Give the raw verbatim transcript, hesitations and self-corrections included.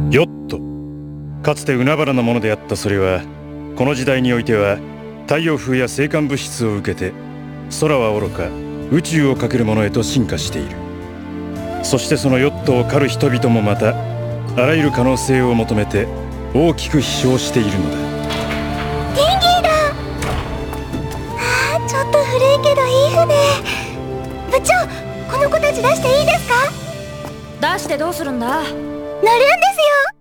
ヨット。かつて海原のものであったそれは、この時代においては太陽風や星間物質を受けて空はおろか宇宙を駆けるものへと進化している。そしてそのヨットを狩る人々もまたあらゆる可能性を求めて大きく飛翔しているのだ。 ペンギンだ。あー、ちょっと古いけどいい船。部長、この子たち出していいですか？ 出してどうするんだ？ 乗るんですよ。